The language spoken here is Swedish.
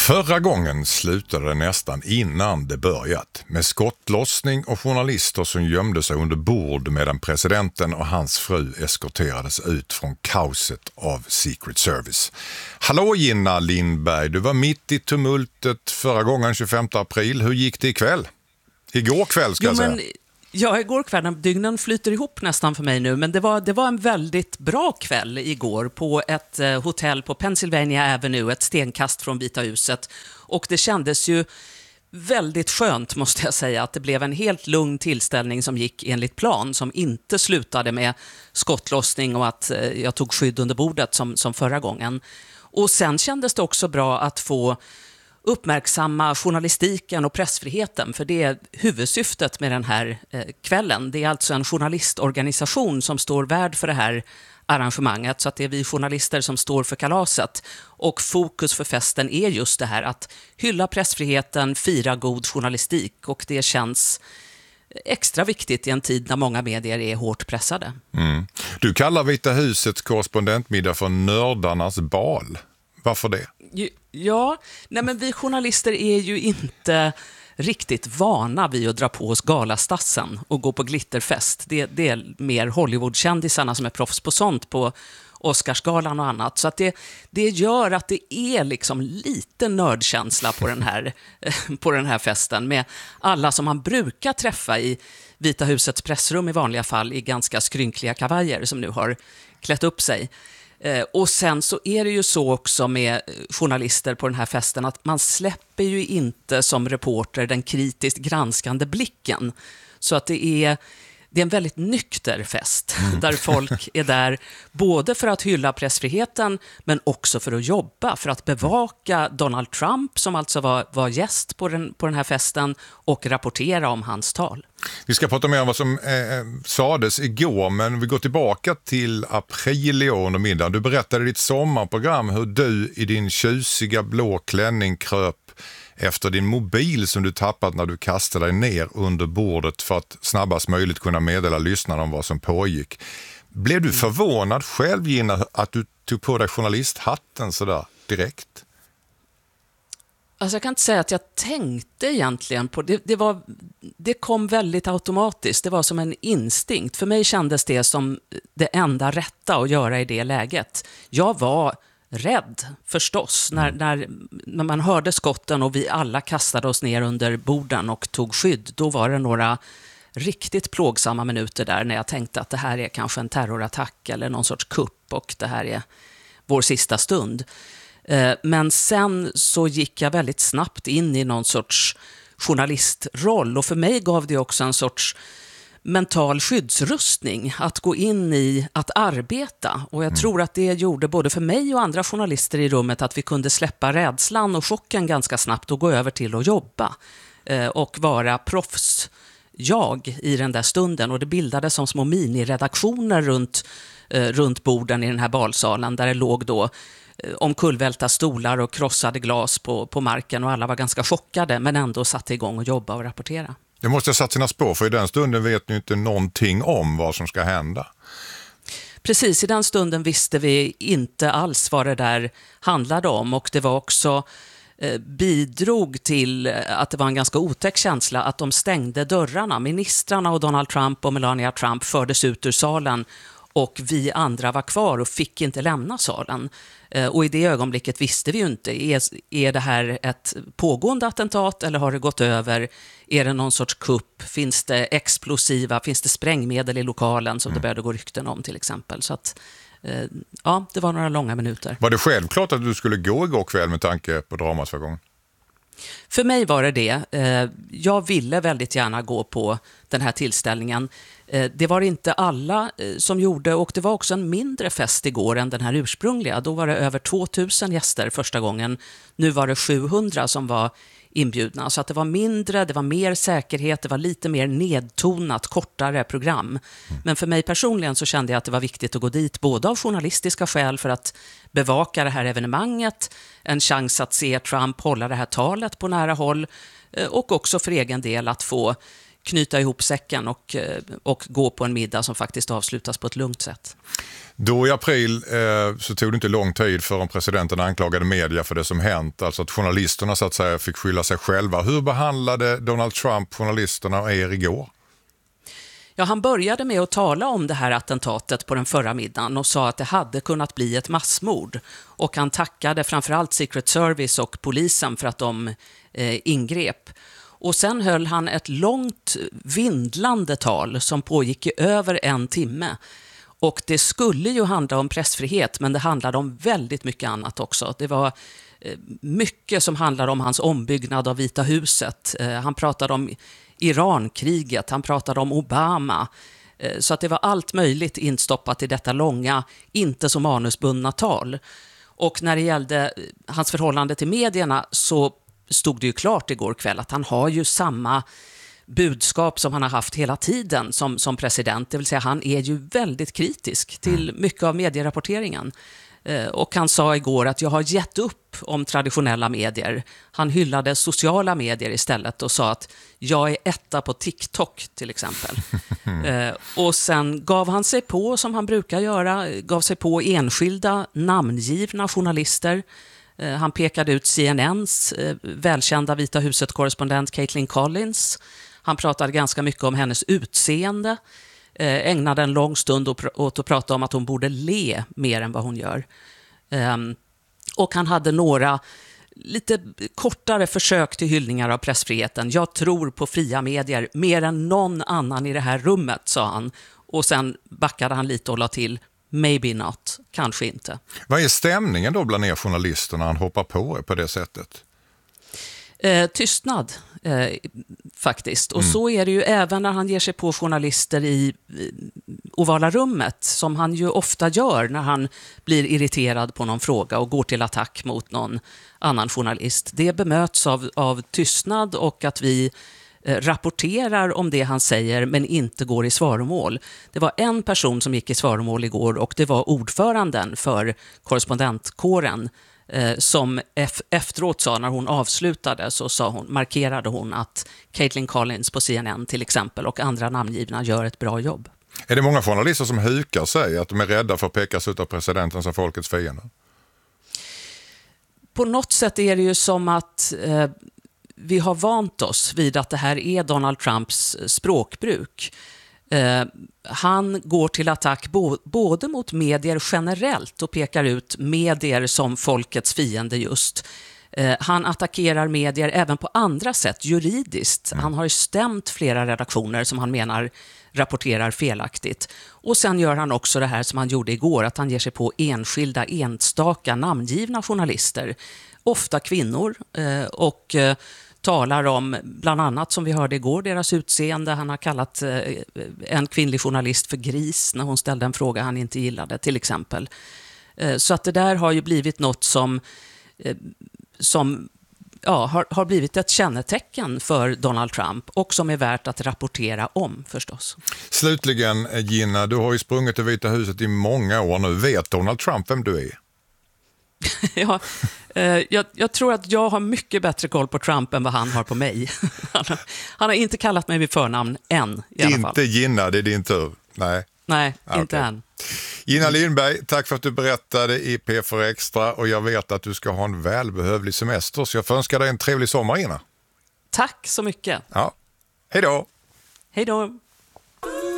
Förra gången slutade det nästan innan det börjat, med skottlossning och journalister som gömde sig under bord medan presidenten och hans fru eskorterades ut från kaoset av Secret Service. Hallå Gina Lindberg, du var mitt i tumultet förra gången 25 april. Hur gick det ikväll? Igår kväll ska jag säga. Ja, igår kväll, dygnen flyter ihop nästan för mig nu, men det var en väldigt bra kväll igår på ett hotell på Pennsylvania Avenue, ett stenkast från Vita huset. Och det kändes ju väldigt skönt, måste jag säga, att det blev en helt lugn tillställning som gick enligt plan, som inte slutade med skottlossning och att jag tog skydd under bordet som förra gången. Och sen kändes det också bra att få uppmärksamma journalistiken och pressfriheten, för det är huvudsyftet med den här kvällen. Det är alltså en journalistorganisation som står värd för det här arrangemanget, så att det är vi journalister som står för kalaset. Och fokus för festen är just det här att hylla pressfriheten, fira god journalistik, och det känns extra viktigt i en tid när många medier är hårt pressade. Mm. Du kallar Vita husets korrespondentmiddag för nördarnas bal. Varför det? Ja, nej men vi journalister är ju inte riktigt vana vid att dra på oss galastassen och gå på glitterfest. Det är mer Hollywoodkändisarna som är proffs på sånt, på Oscarsgalan och annat. Så att det gör att det är liksom lite nördkänsla på den här festen, med alla som man brukar träffa i Vita husets pressrum i vanliga fall i ganska skrynkliga kavajer som nu har klätt upp sig. Och sen så är det ju så också med journalister på den här festen att man släpper ju inte som reporter den kritiskt granskande blicken. Så att det är en väldigt nykter fest där folk är där både för att hylla pressfriheten men också för att jobba, för att bevaka Donald Trump som alltså var gäst på den här festen och rapportera om hans tal. Vi ska prata mer om vad som sades igår, men vi går tillbaka till april i år under middagen. Du berättade i ditt sommarprogram hur du i din tjusiga blå klänning kröp efter din mobil som du tappat när du kastade dig ner under bordet för att snabbast möjligt kunna meddela lyssnarna om vad som pågick. Blev du förvånad själv, Gina, att du tog på dig journalisthatten sådär direkt? Alltså jag kan inte säga att jag tänkte egentligen på det. Det kom väldigt automatiskt. Det var som en instinkt. För mig kändes det som det enda rätta att göra i det läget. Jag var rädd, förstås, när man hörde skotten och vi alla kastade oss ner under borden och tog skydd. Då var det några riktigt plågsamma minuter där när jag tänkte att det här är kanske en terrorattack eller någon sorts kupp och det här är vår sista stund. Men sen så gick jag väldigt snabbt in i någon sorts journalistroll, och för mig gav det också en sorts mental skyddsrustning att gå in i att arbeta, och jag tror att det gjorde både för mig och andra journalister i rummet att vi kunde släppa rädslan och chocken ganska snabbt och gå över till att jobba och vara proffs i den där stunden. Och det bildades som små miniredaktioner runt borden i den här balsalen, där det låg då omkullvälta stolar och krossade glas på marken, och alla var ganska chockade men ändå satte igång och jobba och rapportera. Det måste ha satt sina spår, för i den stunden vet ni inte någonting om vad som ska hända. Precis, i den stunden visste vi inte alls vad det där handlade om, och det var också bidrog till att det var en ganska otäck känsla att de stängde dörrarna. Ministrarna och Donald Trump och Melania Trump fördes ut ur salen och vi andra var kvar och fick inte lämna salen. Och i det ögonblicket visste vi ju inte, är det här ett pågående attentat eller har det gått över? Är det någon sorts kupp? Finns det explosiva, finns det sprängmedel i lokalen som det började gå rykten om till exempel? Så att, ja, det var några långa minuter. Var det självklart att du skulle gå igår kväll med tanke på dramas för gång? För mig var det. Jag ville väldigt gärna gå på den här tillställningen. Det var inte alla som gjorde, och det var också en mindre fest igår än den här ursprungliga. Då var det över 2000 gäster första gången. Nu var det 700 som var inbjudna. Så att det var mindre, det var mer säkerhet, det var lite mer nedtonat, kortare program. Men för mig personligen så kände jag att det var viktigt att gå dit, både av journalistiska skäl för att bevaka det här evenemanget, en chans att se Trump hålla det här talet på nära håll, och också för egen del att få knyta ihop säcken och gå på en middag som faktiskt avslutas på ett lugnt sätt. Då i april så tog det inte lång tid förrän presidenten anklagade media för det som hänt. Alltså att journalisterna så att säga fick skylla sig själva. Hur behandlade Donald Trump journalisterna och er igår? Ja, han började med att tala om det här attentatet på den förra middagen och sa att det hade kunnat bli ett massmord. Och han tackade framförallt Secret Service och polisen för att de ingrep. Och sen höll han ett långt vindlande tal som pågick i över 1 timme. Och det skulle ju handla om pressfrihet, men det handlade om väldigt mycket annat också. Det var mycket som handlade om hans ombyggnad av Vita huset. Han pratade om Irankriget, han pratade om Obama. Så att det var allt möjligt instoppat i detta långa, inte så manusbundna tal. Och när det gällde hans förhållande till medierna så stod det ju klart igår kväll att han har ju samma budskap som han har haft hela tiden som president. Det vill säga han är ju väldigt kritisk till mycket av medierapporteringen. Och han sa igår att jag har gett upp om traditionella medier. Han hyllade sociala medier istället och sa att jag är etta på TikTok till exempel. Och sen gav han sig på, som han brukar göra, gav sig på enskilda namngivna journalister. Han pekade ut CNNs välkända Vita huset-korrespondent Caitlin Collins. Han pratade ganska mycket om hennes utseende. Ägnade en lång stund åt att prata om att hon borde le mer än vad hon gör. Och han hade några lite kortare försök till hyllningar av pressfriheten. Jag tror på fria medier mer än någon annan i det här rummet, sa han. Och sen backade han lite och la till maybe not, kanske inte. Vad är stämningen då bland er journalister när han hoppar på det sättet? Tystnad faktiskt. Och så är det ju även när han ger sig på journalister i ovala rummet, som han ju ofta gör när han blir irriterad på någon fråga och går till attack mot någon annan journalist. Det bemöts av tystnad och att vi rapporterar om det han säger men inte går i svaromål. Det var en person som gick i svaromål igår och det var ordföranden för korrespondentkåren som efteråt sa, när hon avslutade, så markerade hon att Caitlin Collins på CNN till exempel och andra namngivna gör ett bra jobb. Är det många journalister som hukar sig, att de är rädda för att pekas ut av presidenten som folkets fiende? På något sätt är det ju som att vi har vant oss vid att det här är Donald Trumps språkbruk. Han går till attack både mot medier generellt och pekar ut medier som folkets fiende just. Han attackerar medier även på andra sätt, juridiskt. Han har stämt flera redaktioner som han menar rapporterar felaktigt. Och sen gör han också det här som han gjorde igår, att han ger sig på enstaka namngivna journalister, ofta kvinnor, och talar om, bland annat som vi hörde igår, deras utseende. Han har kallat en kvinnlig journalist för gris när hon ställde en fråga han inte gillade, till exempel. Så att det där har ju blivit något som har blivit ett kännetecken för Donald Trump och som är värt att rapportera om, förstås. Slutligen, Gina, du har ju sprungit till Vita huset i många år nu. Vet Donald Trump vem du är? Ja, jag tror att jag har mycket bättre koll på Trump än vad han har på mig. Han har inte kallat mig vid förnamn än, i alla fall. Inte Gina, det är din tur. Nej, inte än. Gina Lindberg, tack för att du berättade i P4 Extra, och jag vet att du ska ha en välbehövlig semester, så jag önskar dig en trevlig sommar, Gina. Tack så mycket. Ja. Hej då. Hej då.